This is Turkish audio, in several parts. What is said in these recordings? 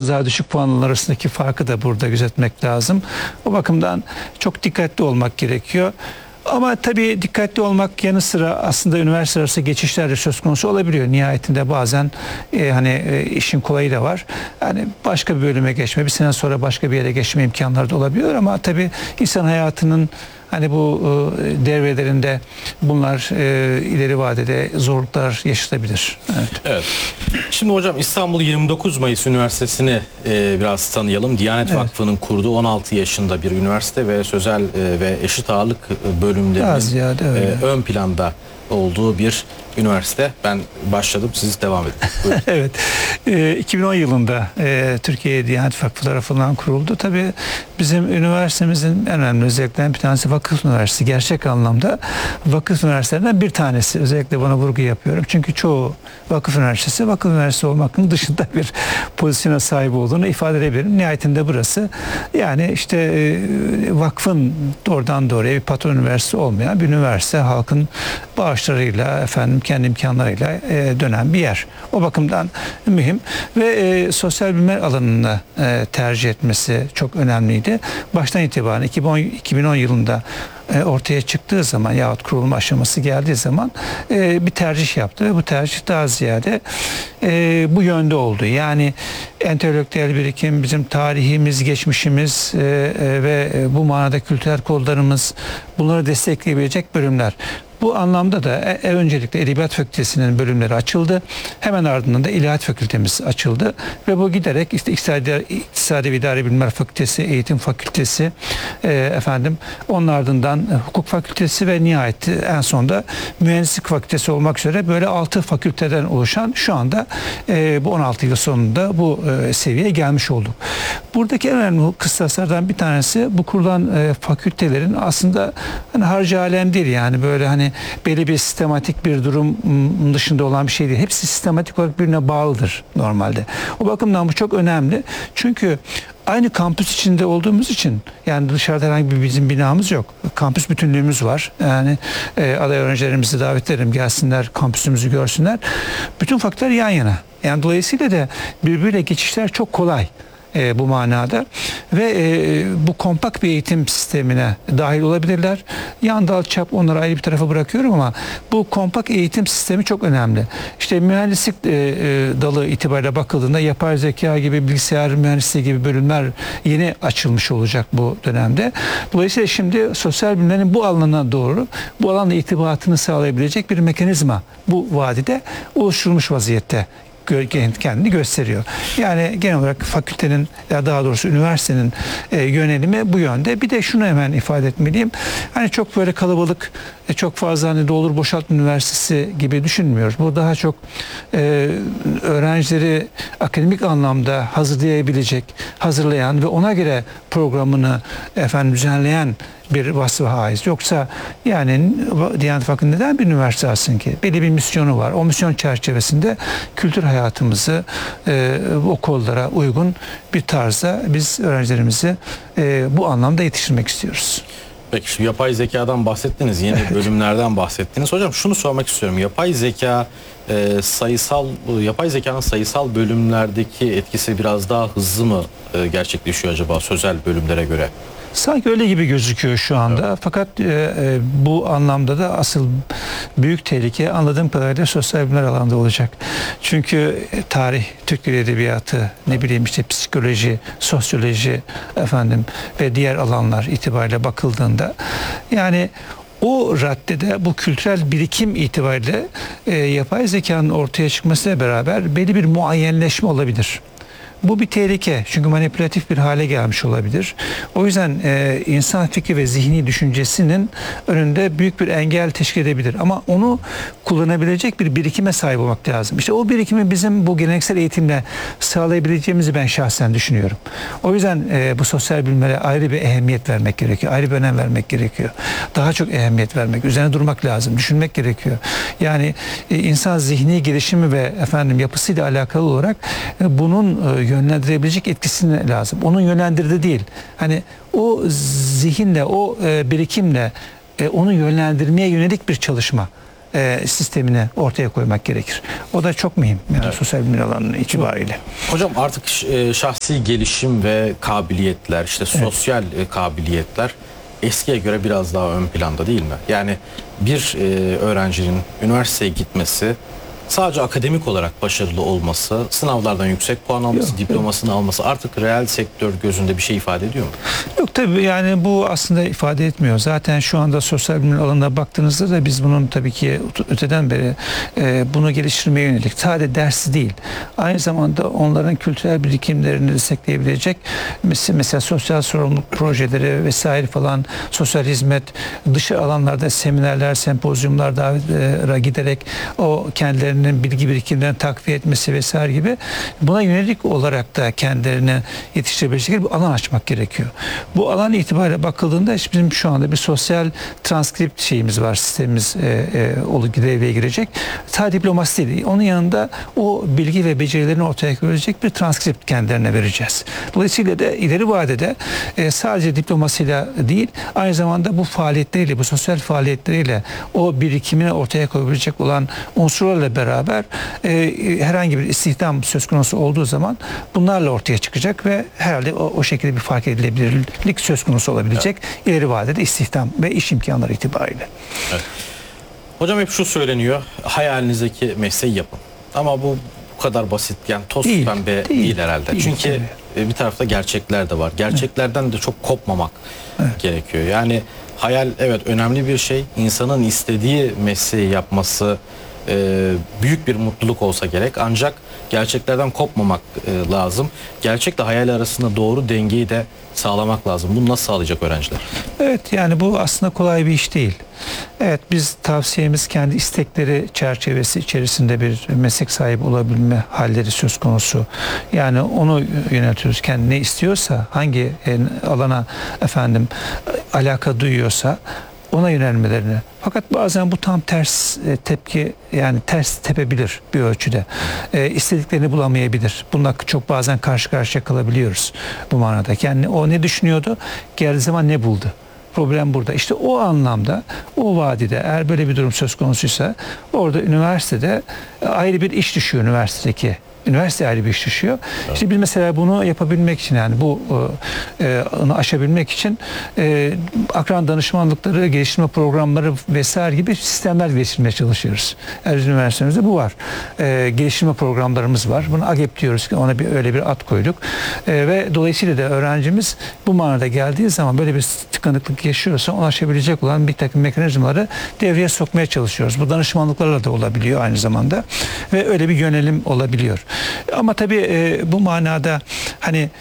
biraz daha düşük puanlar arasındaki farkı da burada gözetmek lazım. O bakımdan çok dikkatli olmak gerekiyor. Ama tabii dikkatli olmak yanı sıra aslında üniversite arası geçişler de söz konusu olabiliyor. Nihayetinde bazen işin kolayı da var. Yani başka bir bölüme geçme, bir sene sonra başka bir yere geçme imkanları da olabiliyor ama tabii insan hayatının bu devrelerinde bunlar ileri vadede zorluklar yaşatabilir. Evet. Evet. Şimdi hocam İstanbul 29 Mayıs Üniversitesi'ni biraz tanıyalım. Diyanet Vakfı'nın kurduğu 16 yaşında bir üniversite ve sözel ve eşit ağırlık bölümlerinin ön planda olduğu bir üniversite. Ben başladım, siz devam edin. Evet. 2010 yılında Türkiye Diyanet Vakfı tarafından kuruldu. Tabii bizim üniversitemizin en önemli özelliklerinden bir tanesi Vakıf Üniversitesi. Gerçek anlamda vakıf üniversitelerinden bir tanesi. Özellikle buna vurgu yapıyorum. Çünkü çoğu vakıf üniversitesi olmakın dışında bir pozisyona sahip olduğunu ifade edebilirim. Nihayetinde burası yani vakfın doğrudan doğruya bir patron üniversitesi olmayan bir üniversite. Halkın bağışlarıyla, kendi imkanlarıyla dönen bir yer. O bakımdan mühim ve sosyal bilimler alanını tercih etmesi çok önemliydi. Baştan itibaren 2010 yılında ortaya çıktığı zaman yahut kurulma aşaması geldiği zaman bir tercih yaptı ve bu tercih daha ziyade bu yönde oldu. Yani entelektüel birikim, bizim tarihimiz, geçmişimiz ve bu manada kültürel kodlarımız, bunları destekleyebilecek bölümler. Bu anlamda da öncelikle Edebiyat Fakültesi'nin bölümleri açıldı. Hemen ardından da İlahiyat Fakültemiz açıldı. Ve bu giderek İktisadi ve İdari Bilimler Fakültesi, Eğitim Fakültesi, onun ardından Hukuk Fakültesi ve nihayet en sonunda Mühendislik Fakültesi olmak üzere böyle 6 fakülteden oluşan şu anda bu 16 yıl sonunda bu seviyeye gelmiş olduk. Buradaki en önemli kıstaslardan bir tanesi bu kurulan fakültelerin aslında harcı alem değil, yani böyle belli bir sistematik bir durum dışında olan bir şey değil. Hepsi sistematik olarak birbirine bağlıdır normalde. O bakımdan bu çok önemli. Çünkü aynı kampüs içinde olduğumuz için, yani dışarıda herhangi bir bizim binamız yok. Kampüs bütünlüğümüz var. Yani aday öğrencilerimizi davet ederim, gelsinler, kampüsümüzü görsünler. Bütün fakülteler yan yana. Yani dolayısıyla da birbiriyle geçişler çok kolay. Bu manada ve bu kompakt bir eğitim sistemine dahil olabilirler. Yan dal çap onları ayrı bir tarafa bırakıyorum ama bu kompakt eğitim sistemi çok önemli. Mühendislik dalı itibariyle bakıldığında yapay zeka gibi, bilgisayar mühendisliği gibi bölümler yeni açılmış olacak bu dönemde. Dolayısıyla şimdi sosyal bilimlerin bu alanına doğru, bu alanla irtibatını sağlayabilecek bir mekanizma bu vadide oluşturulmuş vaziyette kendini gösteriyor. Yani genel olarak fakültenin, ya daha doğrusu üniversitenin yönelimi bu yönde. Bir de şunu hemen ifade etmeliyim. Çok böyle kalabalık, çok fazla doldur boşalt üniversitesi gibi düşünmüyoruz. Bu daha çok öğrencileri akademik anlamda hazırlayan ve ona göre programını düzenleyen bir vasfa haiz. Yoksa yani Diyanet Vakfı neden bir üniversite alsın ki? Belli bir misyonu var. O misyon çerçevesinde kültür hayatımızı o kollara uygun bir tarzda biz öğrencilerimizi bu anlamda yetiştirmek istiyoruz. Peki, şu yapay zekadan bahsettiniz, yeni bölümlerden bahsettiniz. Hocam şunu sormak istiyorum. Yapay zekanın sayısal bölümlerdeki etkisi biraz daha hızlı mı gerçekleşiyor acaba sözel bölümlere göre? Sanki öyle gibi gözüküyor şu anda. Evet. Fakat bu anlamda da asıl büyük tehlike anladığım kadarıyla sosyal bilimler alanında olacak. Çünkü tarih, Türk Dili Edebiyatı, psikoloji, sosyoloji ve diğer alanlar itibariyle bakıldığında, yani o raddede bu kültürel birikim itibariyle yapay zekanın ortaya çıkmasıyla beraber belli bir muayyenleşme olabilir. Bu bir tehlike, çünkü manipülatif bir hale gelmiş olabilir. O yüzden insan fikri ve zihni düşüncesinin önünde büyük bir engel teşkil edebilir. Ama onu kullanabilecek bir birikime sahip olmak lazım. O birikimi bizim bu geleneksel eğitimle sağlayabileceğimizi ben şahsen düşünüyorum. O yüzden bu sosyal bilimlere ayrı bir ehemmiyet vermek gerekiyor. Ayrı bir önem vermek gerekiyor. Daha çok ehemmiyet vermek, üzerine durmak lazım, düşünmek gerekiyor. Yani insan zihni gelişimi ve yapısıyla alakalı olarak bunun yönlendirebilecek etkisine lazım. Onun yönlendirdiği değil. O zihinle, o birikimle onu yönlendirmeye yönelik bir çalışma sistemini ortaya koymak gerekir. O da çok mühim yani sosyal bilimler alanı itibariyle. Hocam artık şahsi gelişim ve kabiliyetler, işte sosyal kabiliyetler eskiye göre biraz daha ön planda değil mi? Yani bir öğrencinin üniversiteye gitmesi, sadece akademik olarak başarılı olması, sınavlardan yüksek puan alması, diplomasını alması artık reel sektör gözünde bir şey ifade ediyor mu? Yok tabii, yani bu aslında ifade etmiyor. Zaten şu anda sosyal bilimler alanına baktığınızda da biz bunun tabii ki öteden beri bunu geliştirmeye yönelik sadece dersi değil, aynı zamanda onların kültürel birikimlerini destekleyebilecek mesela sosyal sorumluluk projeleri vesaire falan, sosyal hizmet, dışı alanlarda seminerler, sempozyumlar davetlere giderek o kendilerinin bilgi birikimlerini takviye etmesi vesaire gibi, buna yönelik olarak da kendilerini yetiştirebilecek bir alan açmak gerekiyor. Bu alan itibariyle bakıldığında bizim şu anda bir sosyal transkript şeyimiz var, sistemimiz devreye girecek. Ta diploması değil, onun yanında o bilgi ve becerilerini ortaya koyacak bir transkript kendilerine vereceğiz. Dolayısıyla da ileri vadede sadece diplomasıyla değil, aynı zamanda bu faaliyetleriyle, bu sosyal faaliyetleriyle o birikimini ortaya koyabilecek olan unsurlarla beraber herhangi bir istihdam söz konusu olduğu zaman bunlarla ortaya çıkacak ve herhalde o şekilde bir fark edilebilirlik söz konusu olabilecek ileri vadede istihdam ve iş imkanları itibariyle. Evet. Hocam hep şu söyleniyor, hayalinizdeki mesleği yapın. Ama bu kadar basit, yani toz pembe değil herhalde. Değil, çünkü bir tarafta gerçekler de var. Gerçeklerden de çok kopmamak gerekiyor. Yani hayal evet önemli bir şey. İnsanın istediği mesleği yapması büyük bir mutluluk olsa gerek, ancak gerçeklerden kopmamak lazım. Gerçekle hayal arasında doğru dengeyi de sağlamak lazım. Bunu nasıl sağlayacak öğrenciler? Evet, yani bu aslında kolay bir iş değil. Evet, biz tavsiyemiz kendi istekleri çerçevesi içerisinde bir meslek sahibi olabilme halleri söz konusu. Yani onu yöneltiyoruz. Kendi ne istiyorsa, hangi alana alaka duyuyorsa ona yönelmelerini. Fakat bazen bu tam ters tepki, yani ters tepebilir bir ölçüde. İstediklerini bulamayabilir. Bununla çok bazen karşı karşıya kalabiliyoruz bu manada. Yani o ne düşünüyordu? Geldiği zaman ne buldu? Problem burada. İşte o anlamda, o vadide eğer böyle bir durum söz konusuysa orada üniversitede ayrı bir iş düşüyor üniversitedeki. Üniversite ayrı bir iş düşüyor. Evet. İşte biz mesela bunu yapabilmek için, yani onu aşabilmek için akran danışmanlıkları, geliştirme programları vesaire gibi sistemler geliştirmeye çalışıyoruz. Erzurum Üniversitemizde bu var. Geliştirme programlarımız var. Bunu AGEP diyoruz ki ona öyle bir ad koyduk. Ve dolayısıyla da öğrencimiz bu manada geldiği zaman böyle bir tıkanıklık yaşıyorsa onu aşabilecek olan bir takım mekanizmaları devreye sokmaya çalışıyoruz. Bu danışmanlıklarla da olabiliyor aynı zamanda. Ve öyle bir yönelim olabiliyor. Ama tabii bu manada hani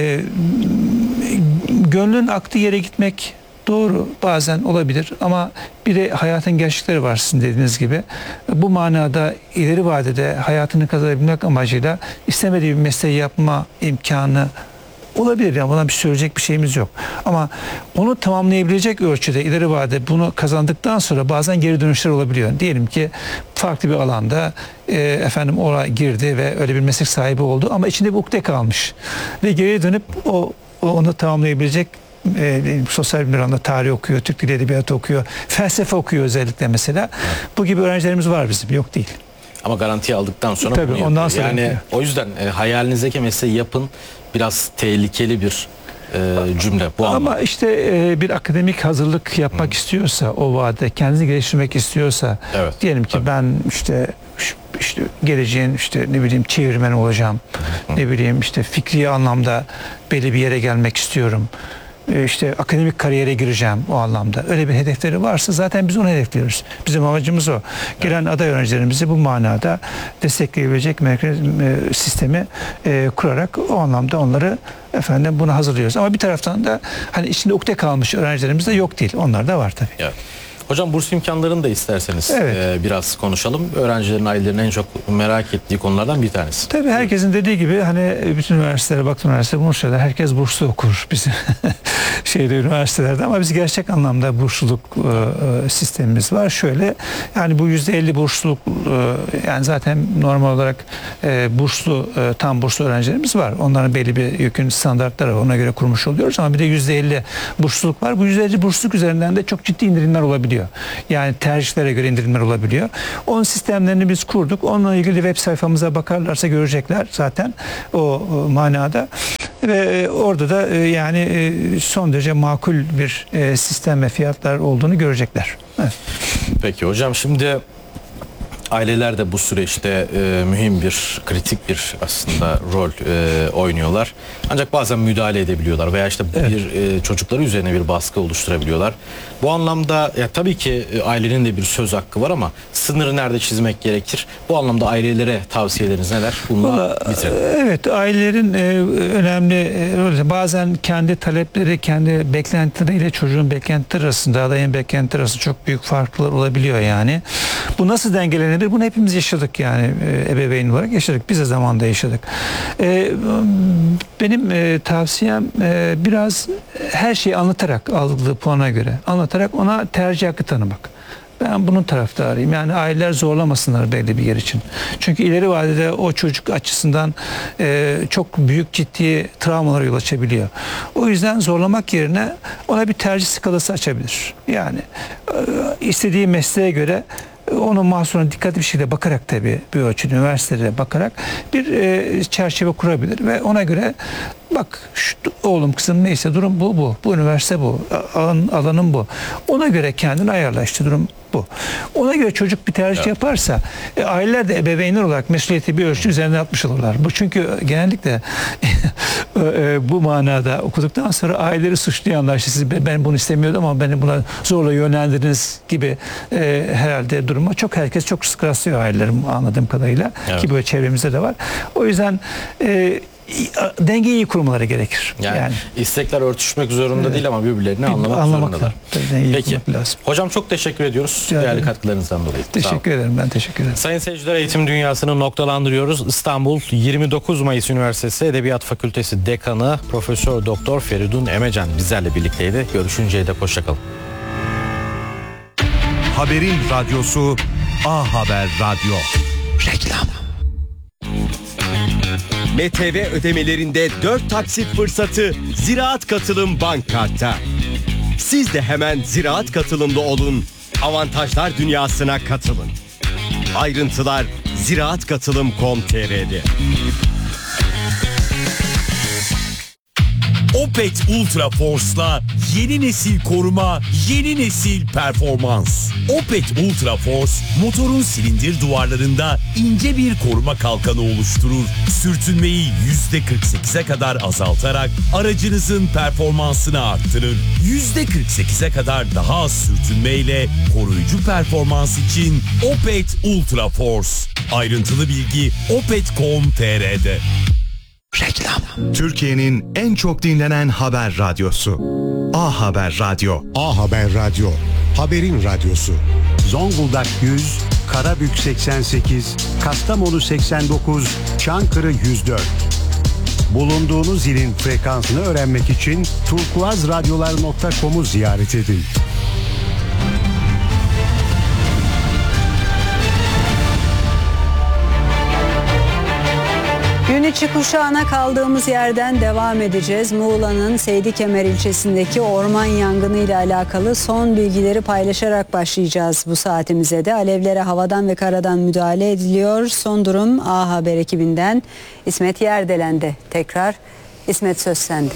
gönlün aktığı yere gitmek doğru, bazen olabilir, ama bir de hayatın gerçekleri var sizin dediğiniz gibi. Bu manada ileri vadede hayatını kazanabilmek amacıyla istemediği bir mesleği yapma imkanı olabilir. Yani buna bir söyleyecek bir şeyimiz yok. Ama onu tamamlayabilecek ölçüde ileri vadede bunu kazandıktan sonra bazen geri dönüşler olabiliyor. Diyelim ki farklı bir alanda oraya girdi ve öyle bir meslek sahibi oldu ama içinde bir ukde kalmış. Ve geriye dönüp onu tamamlayabilecek sosyal bilimler alanında tarih okuyor, Türk Dili Edebiyatı okuyor, felsefe okuyor özellikle mesela. Bu gibi öğrencilerimiz var bizim, yok değil. Ama garantiye aldıktan sonra tabii, bunu ondan sonra yani yapıyor. O yüzden hayalinizdeki mesleği yapın biraz tehlikeli bir cümle bu ama anlamda. işte bir akademik hazırlık yapmak istiyorsa, o vadede kendini geliştirmek istiyorsa, diyelim ki ben işte geleceğin ne bileyim çevirmen olacağım, ne bileyim fikri anlamda belli bir yere gelmek istiyorum, akademik kariyere gireceğim o anlamda. Öyle bir hedefleri varsa zaten biz onu hedefliyoruz. Bizim amacımız o. Gelen aday öğrencilerimizi bu manada destekleyebilecek sistemi kurarak o anlamda onları buna hazırlıyoruz. Ama bir taraftan da hani içinde ukde kalmış öğrencilerimiz de yok değil. Onlar da var tabii. Evet. Hocam burs imkanlarını da isterseniz biraz konuşalım. Öğrencilerin, ailelerin en çok merak ettiği konulardan bir tanesi. Tabii herkesin dediği gibi hani bütün üniversitelere baktığım üniversite bunu söyler. Herkes burslu okur bizim üniversitelerde, ama biz gerçek anlamda bursluluk sistemimiz var. Şöyle, yani bu %50 bursluluk, yani zaten normal olarak tam burslu öğrencilerimiz var. Onların belli bir yükün standartları var. Ona göre kurmuş oluyoruz, ama bir de %50 bursluluk var. Bu %50 bursluluk üzerinden de çok ciddi indirimler olabiliyor. olabiliyor. Yani tercihlere göre indirimler olabiliyor. Onun sistemlerini biz kurduk. Onunla ilgili web sayfamıza bakarlarsa görecekler zaten o manada. Ve orada da yani son derece makul bir sistem ve fiyatlar olduğunu görecekler. Evet. Peki hocam, şimdi aileler de bu süreçte mühim bir, kritik bir aslında rol oynuyorlar. Ancak bazen müdahale edebiliyorlar veya işte bir çocukları üzerine bir baskı oluşturabiliyorlar. Bu anlamda ya tabii ki ailenin de bir söz hakkı var ama sınırı nerede çizmek gerekir? Bu anlamda ailelere tavsiyeleriniz neler? Bununla bitirelim. Evet, ailelerin önemli bazen kendi talepleri, kendi beklentileriyle çocuğun beklentileri arasında, adayın beklentileri arasında çok büyük farklar olabiliyor yani. Bu nasıl dengelenir? Bunu hepimiz yaşadık yani, ebeveyn olarak yaşadık. Biz de zamanda yaşadık. Benim tavsiyem biraz her şeyi anlatarak, aldığı puana göre anlatarak ona tercih hakkı tanımak. Ben bunun taraftarıyım. Yani aileler zorlamasınlar belli bir yer için. Çünkü ileri vadede o çocuk açısından çok büyük ciddi travmalara yol açabiliyor. O yüzden zorlamak yerine ona bir tercih skalası açabilir. Yani istediği mesleğe göre onun mahsulüne dikkatli bir şekilde bakarak, tabii bir ölçüde üniversitelere bakarak bir çerçeve kurabilir ve ona göre bak oğlum kızım neyse durum bu. Bu üniversite bu. Alanım bu. Ona göre kendini ayarla, işte durum bu. Ona göre çocuk bir tercih yaparsa aileler de ebeveynler olarak mesuliyeti bir ölçü üzerine atmış olurlar. Bu çünkü genellikle bu manada okuduktan sonra aileleri suçlayanlar, işte siz ben bunu istemiyordum ama beni buna zorla yönlendirdiniz gibi herhalde duruma herkes çok sık rastlıyor ailelerim anladığım kadarıyla, ki böyle çevremizde de var. O yüzden dengeyi iyi kurmaları gerekir. Yani istekler örtüşmek zorunda değil ama birbirlerini anlamak zorundalar. Peki. Hocam çok teşekkür ediyoruz değerli katkılarınızdan dolayı. Teşekkür ederim. Ben teşekkür ederim. Sayın seyirciler, eğitim dünyasını noktalandırıyoruz. İstanbul 29 Mayıs Üniversitesi Edebiyat Fakültesi Dekanı Profesör Doktor Feridun Emecan bizlerle birlikteydi. Görüşünceye dek hoşça kalın. Haberin radyosu A Haber Radyo. Reklam. MTV ödemelerinde 4 taksit fırsatı Ziraat Katılım Bank Kart'ta. Siz de hemen Ziraat Katılım'da olun. Avantajlar dünyasına katılın. Ayrıntılar ziraatkatılım.com.tr'de. Opet Ultra Force'la yeni nesil koruma, yeni nesil performans. Opet Ultra Force, motorun silindir duvarlarında ince bir koruma kalkanı oluşturur. Sürtünmeyi %48'e kadar azaltarak aracınızın performansını arttırır. %48'e kadar daha az sürtünmeyle koruyucu performans için Opet Ultra Force. Ayrıntılı bilgi opet.com.tr'de. Reklam. Türkiye'nin en çok dinlenen haber radyosu. A Haber Radyo. A Haber Radyo, haberin radyosu. Zonguldak 100, Karabük 88, Kastamonu 89, Çankırı 104. Bulunduğunuz ilin frekansını öğrenmek için turkuazradyolar.com'u ziyaret edin. Gün içi kuşağına kaldığımız yerden devam edeceğiz. Muğla'nın Seydikemer ilçesindeki orman yangını ile alakalı son bilgileri paylaşarak başlayacağız bu saatimize de. Alevlere havadan ve karadan müdahale ediliyor. Son durum A Haber ekibinden İsmet Yerdelen'de. Tekrar İsmet, söz sende.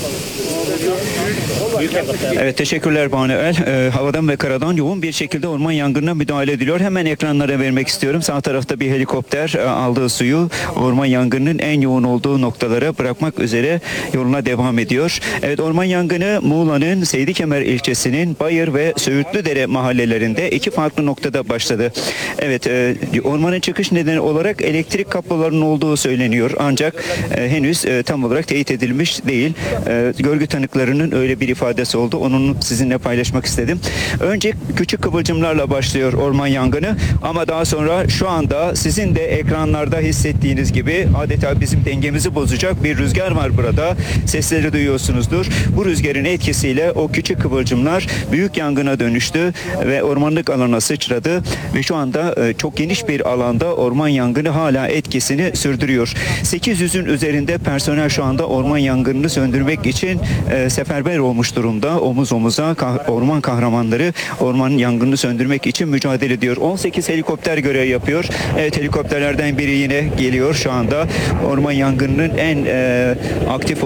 Evet, teşekkürler Banuel. Havadan ve karadan yoğun bir şekilde orman yangınına müdahale ediliyor. Hemen ekranlara vermek istiyorum. Sağ tarafta bir helikopter aldığı suyu orman yangınının en yoğun olduğu noktalara bırakmak üzere yoluna devam ediyor. Evet, orman yangını Muğla'nın Seydikemer ilçesinin Bayır ve Söğütlüdere mahallelerinde iki farklı noktada başladı. Evet, ormanın çıkış nedeni olarak elektrik kablolarının olduğu söyleniyor. Ancak henüz tam olarak teyit edilmiş değil. Görgü tanıklarının öyle bir ifadesi oldu. Onu sizinle paylaşmak istedim. Önce küçük kıvılcımlarla başlıyor orman yangını ama daha sonra şu anda sizin de ekranlarda hissettiğiniz gibi adeta bizim dengemizi bozacak bir rüzgar var burada. Sesleri duyuyorsunuzdur. Bu rüzgarın etkisiyle o küçük kıvılcımlar büyük yangına dönüştü ve ormanlık alana sıçradı ve şu anda çok geniş bir alanda orman yangını hala etkisini sürdürüyor. 800'ün üzerinde personel şu anda orman yangınını söndürmek için seferber olmuş durumda. Omuz omuza orman kahramanları orman yangınını söndürmek için mücadele ediyor. 18 helikopter görev yapıyor. Evet, helikopterlerden biri yine geliyor şu anda. Orman yangınının en aktif